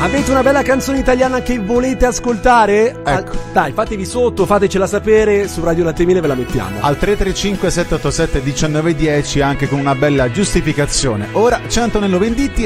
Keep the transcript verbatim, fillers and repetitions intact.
Avete una bella canzone italiana che volete ascoltare? Ecco. Al- dai, fatevi sotto, fatecela sapere, su Radio Latte Mille ve la mettiamo. Al tre tre cinque sette otto sette uno nove uno zero, anche con una bella giustificazione. Ora c'è Antonello Venditti